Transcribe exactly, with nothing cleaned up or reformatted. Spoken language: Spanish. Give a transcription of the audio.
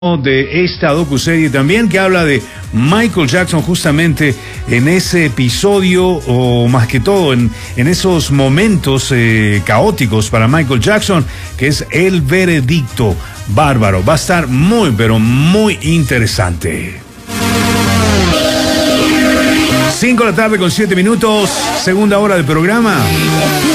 de esta docuserie también, que habla de Michael Jackson justamente en ese episodio, o más que todo en, en esos momentos eh, caóticos para Michael Jackson, que es El Veredicto. Bárbaro, va a estar muy pero muy interesante. cinco de la tarde con siete minutos, segunda hora del programa.